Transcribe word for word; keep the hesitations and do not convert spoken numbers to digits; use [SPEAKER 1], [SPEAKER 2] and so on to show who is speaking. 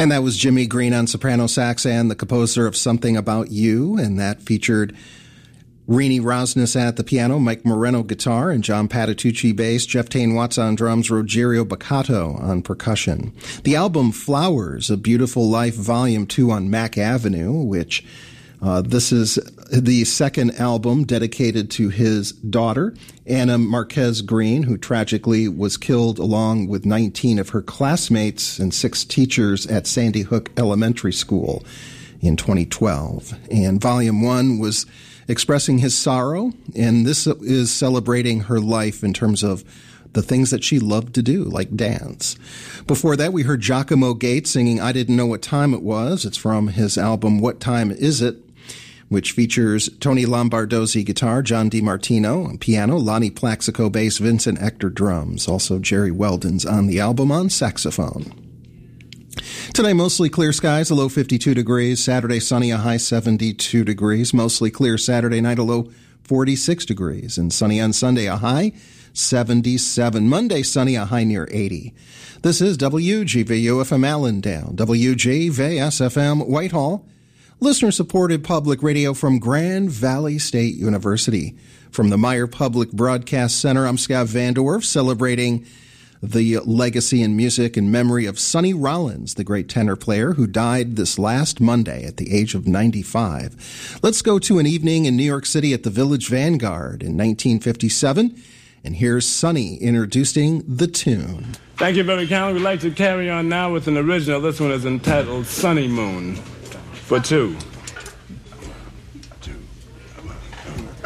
[SPEAKER 1] And that was Jimmy Green on soprano sax and the composer of Something About You, and that featured Rini Rosnes at the piano, Mike Moreno guitar, and John Patitucci bass, Jeff Tain Watts on drums, Rogerio Baccato on percussion. The album Flowers, A Beautiful Life, Volume two on Mack Avenue, which uh, this is the second album dedicated to his daughter, Anna Marquez Green, who tragically was killed along with nineteen of her classmates and six teachers at Sandy Hook Elementary School in twenty twelve. And Volume one was expressing his sorrow, and this is celebrating her life in terms of the things that she loved to do, like dance. Before that, we heard Giacomo Gates singing I Didn't Know What Time It Was. It's from his album What Time Is It?, which features Tony Lombardozzi guitar, John DiMartino on piano, Lonnie Plaxico bass, Vincent Ector drums. Also Jerry Weldon's on the album on saxophone. Today, mostly clear skies, a low fifty-two degrees. Saturday, sunny, a high seventy-two degrees. Mostly clear Saturday night, a low forty-six degrees. And sunny on Sunday, a high seventy-seven. Monday, sunny, a high near eighty. This is W G V U F M Allendale, W G V S F M Whitehall, listener-supported public radio from Grand Valley State University. From the Meyer Public Broadcast Center, I'm Scott Vandorf, celebrating the legacy and music and memory of Sonny Rollins, the great tenor player who died this last Monday at the age of ninety-five. Let's go to an evening in New York City at the Village Vanguard in nineteen fifty-seven, and here's Sonny introducing the tune.
[SPEAKER 2] Thank you very kindly. We'd like to carry on now with an original. This one is entitled Sunny Moon for two.